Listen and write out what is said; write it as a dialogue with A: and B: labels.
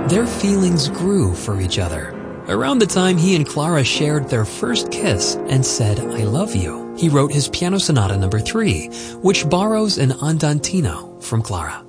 A: Their feelings grew for each other. Around the time he and Clara shared their first kiss and said, "I love you," he wrote his Piano Sonata No. 3, which borrows an andantino from Clara.